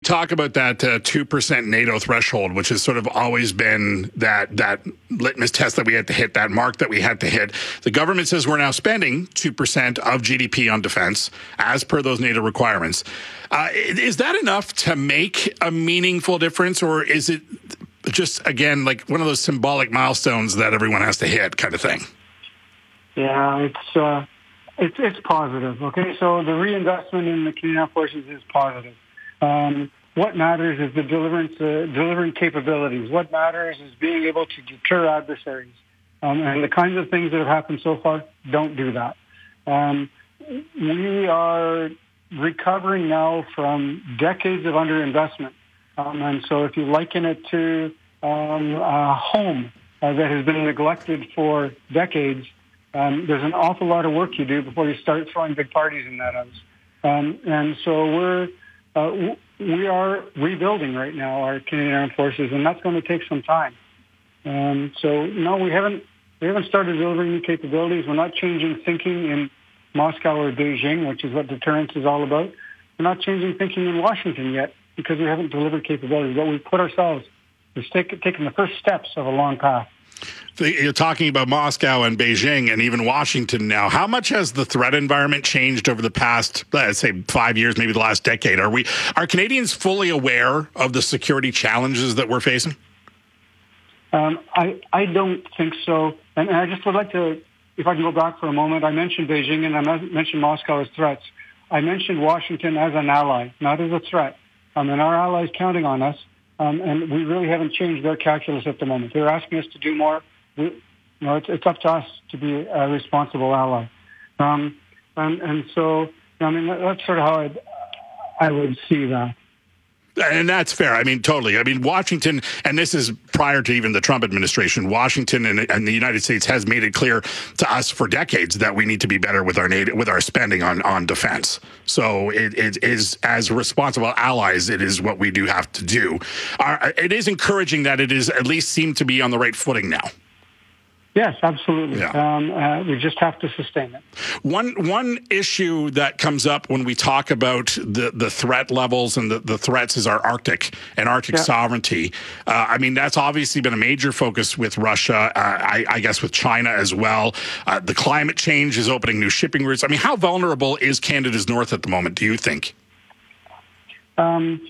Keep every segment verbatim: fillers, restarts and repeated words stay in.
talk about that uh, two percent NATO threshold, which has sort of always been that that litmus test that we had to hit, that mark that we had to hit. The government says we're now spending two percent of G D P on defense as per those NATO requirements. Uh, is that enough to make a meaningful difference, or is it just, again, like one of those symbolic milestones that everyone has to hit kind of thing? Yeah, it's uh, it's it's positive. Okay, so the reinvestment in the Canadian Armed Forces is positive. Um, what matters is the deliverance, uh, delivering capabilities. What matters is being able to deter adversaries. Um, and the kinds of things that have happened so far don't do that. Um, we are recovering now from decades of underinvestment. Um, and so if you liken it to um, a home uh, that has been neglected for decades, um, there's an awful lot of work you do before you start throwing big parties in that house. Um, and so we're uh, we are rebuilding right now our Canadian Armed Forces, and that's going to take some time. Um, so no, we haven't we haven't started delivering new capabilities. We're not changing thinking in Moscow or Beijing, which is what deterrence is all about. We're not changing thinking in Washington yet because we haven't delivered capabilities. But we've put ourselves, we've take, taken the first steps of a long path. You're talking about Moscow and Beijing and even Washington now. How much has the threat environment changed over the past, let's say, five years, maybe the last decade? Are we, are Canadians fully aware of the security challenges that we're facing? Um, I I don't think so. And, and I just would like to, if I can go back for a moment, I mentioned Beijing and I mentioned Moscow as threats. I mentioned Washington as an ally, not as a threat. Um, and our allies counting on us. Um, and we really haven't changed their calculus at the moment. They're asking us to do more. We, you know, it's, it's up to us to be a responsible ally. Um, and, and so, I mean, that's sort of how I'd, I would see that. And that's fair. I mean, totally. I mean, Washington, and this is prior to even the Trump administration, Washington and, and the United States has made it clear to us for decades that we need to be better with our NATO, with our spending on, on defense. So it, it is, as responsible allies, it is what we do have to do. Our, it is encouraging that it is at least seemed to be on the right footing now. Yes, absolutely. Yeah. Um, uh, we just have to sustain it. One one issue that comes up when we talk about the, the threat levels and the, the threats is our Arctic and Arctic yeah. sovereignty. Uh, I mean, that's obviously been a major focus with Russia, uh, I, I guess with China as well. Uh, the climate change is opening new shipping routes. I mean, how vulnerable is Canada's north at the moment, do you think? Um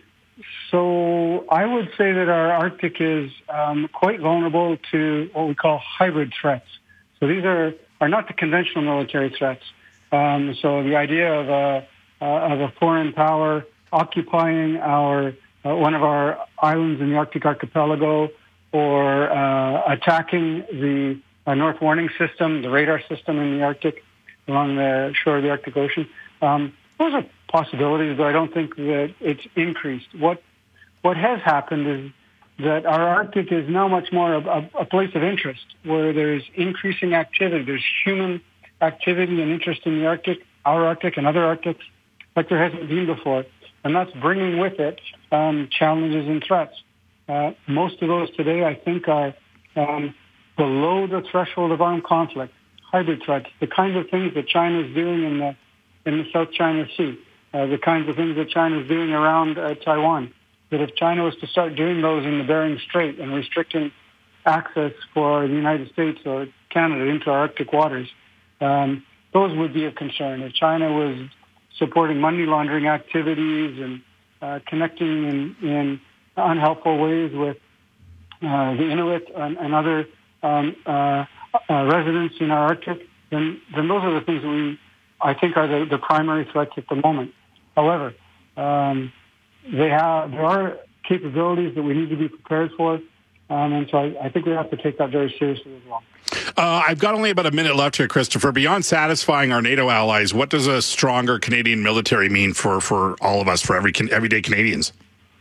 So I would say that our Arctic is um, quite vulnerable to what we call hybrid threats. So these are, are not the conventional military threats. Um, so the idea of a, uh, of a foreign power occupying our uh, one of our islands in the Arctic archipelago, or uh, attacking the uh, North Warning System, the radar system in the Arctic along the shore of the Arctic Ocean. Um, those are possibilities, but I don't think that it's increased. What What has happened is that our Arctic is now much more a, a place of interest, where there's increasing activity. There's human activity and interest in the Arctic, our Arctic and other Arctics, like there hasn't been before. And that's bringing with it um, challenges and threats. Uh, most of those today, I think, are um, below the threshold of armed conflict, hybrid threats, the kinds of things that China is doing in the in the South China Sea, uh, the kinds of things that China is doing around uh, Taiwan. That if China was to start doing those in the Bering Strait and restricting access for the United States or Canada into our Arctic waters, um, those would be a concern. If China was supporting money laundering activities and uh, connecting in, in unhelpful ways with uh, the Inuit and, and other um, uh, uh, residents in our Arctic, then, then those are the things that we, I think, are the, the primary threats at the moment. However, um, They have there are capabilities that we need to be prepared for, um, and so I, I think we have to take that very seriously as well. Uh, I've got only about a minute left here, Christopher. Beyond satisfying our NATO allies, what does a stronger Canadian military mean for, for all of us, for every everyday Canadians?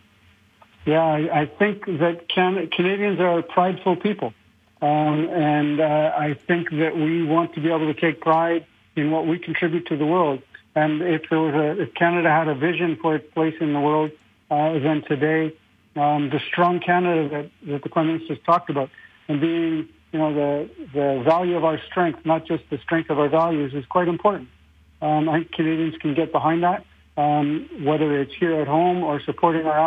Yeah, I, I think that can, Canadians are prideful people, um, and uh, I think that we want to be able to take pride in what we contribute to the world. And if there was a, if Canada had a vision for its place in the world, uh, then today, um, the strong Canada that, that the Prime Minister has talked about, and being, you know, the the value of our strength, not just the strength of our values, is quite important. Um, I think Canadians can get behind that, um, whether it's here at home or supporting our